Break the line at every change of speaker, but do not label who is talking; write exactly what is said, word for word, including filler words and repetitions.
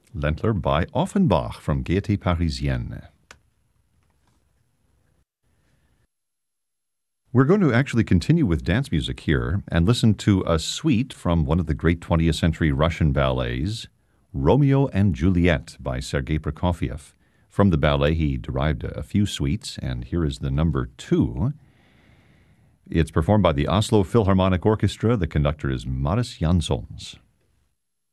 Ländler by Offenbach from Gaieté Parisienne. We're going to actually continue with dance music here and listen to a suite from one of the great twentieth century Russian ballets, Romeo and Juliet by Sergei Prokofiev. From the ballet, he derived a few suites, and here is the number two. It's performed by the Oslo Philharmonic Orchestra. The conductor is Mariss Jansons.